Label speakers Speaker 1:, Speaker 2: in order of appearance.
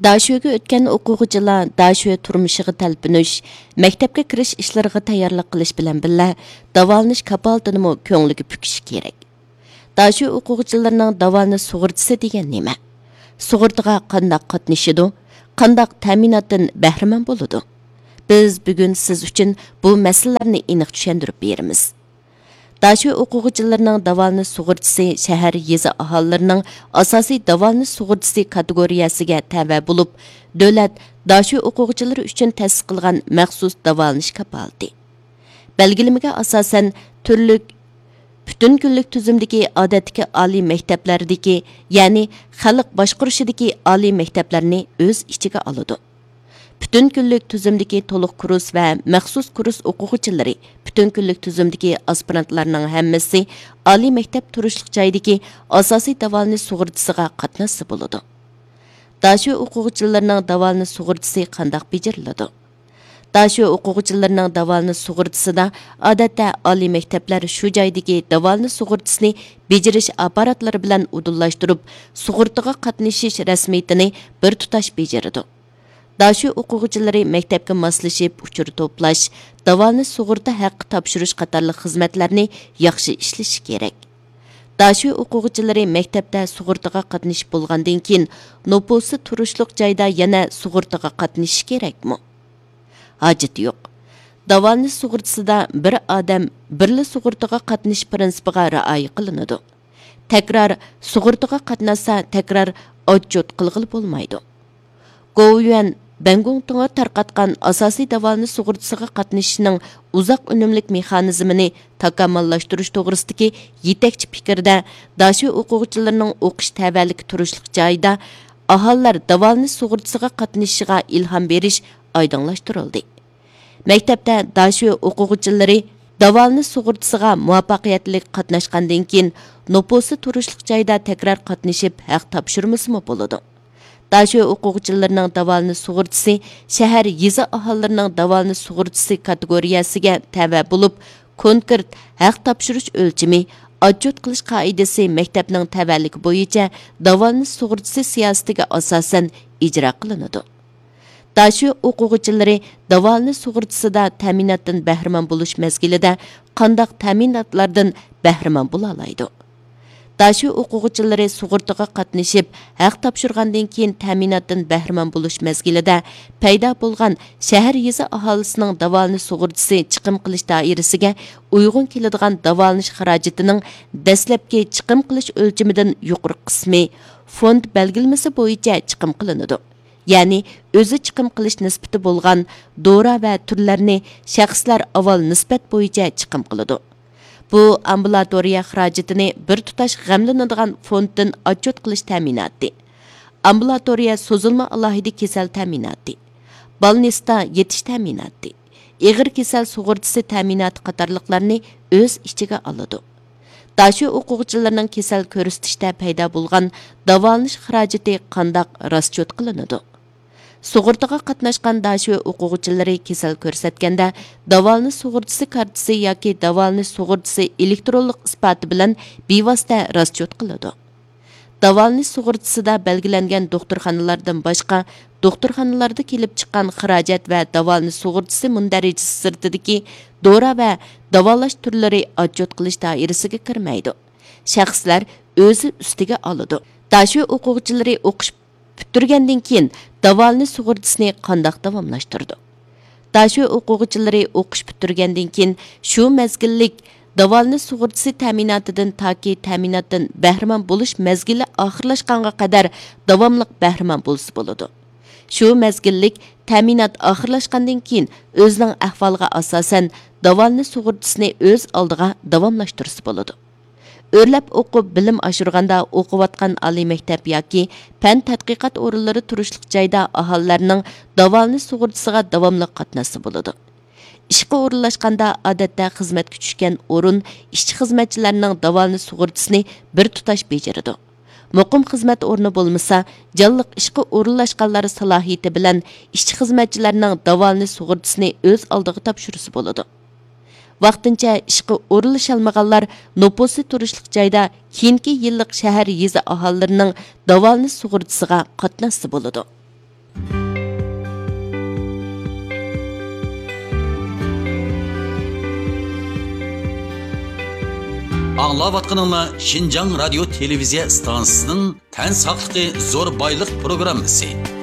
Speaker 1: Daşöge ötken o'quvchilar Daşö turmushiga talpinish, maktabga kirish ishlariga tayyorlik qilish bilan birga davolanish kapolatini ko'ngliga pukish kerak. Daşö o'quvchilarining davolanish sug'urtasi degan nima? Sug'urtaga qanday qatnashidi? Qanday ta'minotdan bahramand bo'ladi? Biz bugun siz uchun bu masalalarni aniq tushuntirib beramiz. Daşö o'quvchilarining davolanish sug'urtasi shahar yeza aholilarining asosiy davolanish sug'urtasi kategoriyasiga tava bo'lib, davlat Daşö o'quvchilari uchun ta'sis qilgan maxsus davolanish kapolati. Belgilamaga asosan turli butun kunlik tuzumdagi odatdagi oliy maktablardagi, ya'ni xalq boshqarishidagi oliy maktablarni o'z ichiga oladi. Bütün günlük tüzümdeki to'liq kurs va maxsus kurs o'quvchilari, bütün günlük tüzümdeki aspirantlarning hammasi oliy maktab turishlik joyidagi asosiy davolanish sug'urtasiga qatnashsa bo'ladi. Daşö o'quvchilarining davolanish sug'urtasi qanday bajariladi? Daşö o'quvchilarining davolanish sug'urtasida odatda oliy maktablar shu joydagi davolanish sug'urtasini bajarish apparatlari bilan udunlashtirib, sug'urtaga qatnashish rasmiyatini bir tutash bajaradi. Daşö o'quvchilari maktabga moslashib uchur to'plash, davolanish sug'urta haqqi topshirish qatorli xizmatlarni yaxshi ishlashi kerak. Daşö o'quvchilari maktabda sug'urtaga qatnashib bo'lgandan keyin nopusi turishlik joyda yana sug'urtaga qatnashishi kerakmi? Hojat yo'q. Davolanish sug'urtasida bir odam birli sug'urtaga qatnashish prinsipiga rioya qilinadi. Takror sug'urtaga qatnashsa, takror odjot qilg'ili bo'lmaydi. Go'yuan Bangongtonga tarqatgan asosiy davolanish sug'urtasiga qatnashishning uzoq unumlik mexanizmini takomillashtirish to'g'risidagi yetakchi fikrda Daşö o'quvchilarining o'qish tavallik turishlik joyida aholilar davolanish sug'urtasiga qatnashishiga ilhom berish oydinlashtirildi. Maktabda Daşö o'quvchilari davolanish sug'urtasiga muvaffaqiyatli qatnashgandan keyin nopusi turishlik joyida takror qatnashib haq topshirmasmi bo'ladi. Daşö o'quvchilarining davolanish sug'urtasi shahar yeza aholilarining davolanish sug'urtasi kategoriyasiga tava bo'lib, konkret haq topshirish o'lchami, odjot qilish qoidasi maktabning tavalligi bo'yicha davolanish sug'urtasi siyosatiga asosan ijro qilinadi. Daşö o'quvchilari davolanish sug'urtasida ta'minotdan bahramand bo'lish mezgilida qanday ta'minotlardan bahramand bo'la oladi? Daşö o'quvchilari sug'urtaga qatnashib, haq topshirgandan keyin ta'minotdan bahramand bo'lish mezgilida paydo bo'lgan shahar yeza aholisining davolanish sug'urtasi chiqim qilish doirasiga uyg'un keladigan davolanish xarajatining dastlabki chiqim qilish o'lchamidan yuqori qismi fond belgilamasi bo'yicha chiqim qilinadi. Ya'ni o'zi chiqim qilish nisbati bo'lgan dora va turlarni shaxslar avval nisbat bo'yicha chiqim qiladi. Bu ambulatoriya xarajatini bir tutash g'amlanadigan fonddan odjot qilish ta'minoti. Ambulatoriya so'zilma alohida kasal ta'minoti. Balnista yetish ta'minoti. Ig'ir kasal sug'urtasi ta'minoti qatorliqlarni o'z ichiga oladi. Daşö o'quvchilarining kasal ko'rsatishda paydo bo'lgan davolanish xarajati qanday raschot qilinadi? Sug'urtaga qatnashgan Daşö o'quvchilari kasal ko'rsatganda davolanish sug'urtasi kartasi yoki davolanish sug'urtasi elektronlik isboti bilan bevosita raschot qiladi. Davolanish sug'urtasida belgilangan doktorxonalardan boshqa doktorxonalarda kelib chiqqan xarajat va davolanish sug'urtasi mundarajasi sirtidagi dora va davolash turlari odjot qilish doirasiga kirmaydi. Shaxslar o'zi ustiga oladi. Daşö o'quvchilari o'qish bitirgandan keyin davolanish sug'urtasini qanday davomlashtirdi? Daşö o'quvchilari o'qish bitirgandan keyin shu mezgillik davolanish sug'urtasi ta'minotidan toki ta'minotdan bahramand bo'lish mezgili oxirlashganga qadar davomli bahramand bo'lsa bo'ladi. Shu mezgillik ta'minot oxirlashgandan keyin o'zining ahvoliga asosan davolanish sug'urtasini o'z oldiga davomlashtirsa bo'ladi. O'rlab o'qib bilim oshirganda o'qiyotgan oliy maktab yoki fan tadqiqot o'rinlari turishlik joyda aholilarning davolanish sug'urtasiga davomli qatnashsa bo'ladi. Ishga o'rinlashganda odatda xizmat kutishgan o'rin ishchi xizmatchilarining davolanish sug'urtasini bir tutash bajaradi. Muqim xizmat o'rni bo'lmasa, jonliq ishga o'rinlashganlar salohiyati bilan ishchi xizmatchilarining davolanish sug'urtasini o'z oldiga topshirsa bo'ladi. Vaqtincha ishga o'rinlasholmaganlar nopusi turishlik joyda keyingi yillik shahar yeza aholilarining davolanish sug'urtasiga qatnashsa bo'ladi.
Speaker 2: Аңлаватқаныңlar Шинжаң радио телевизия станциясының тән саклыгы зор байлык программасы.